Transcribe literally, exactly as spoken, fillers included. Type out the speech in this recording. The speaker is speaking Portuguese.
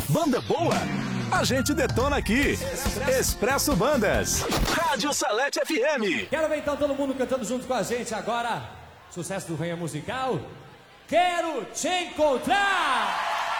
Banda boa? A gente detona aqui. Expresso Bandas. Rádio Salete F M. Quero ver então todo mundo cantando junto com a gente agora. Sucesso do Rainha Musical. Quero te encontrar.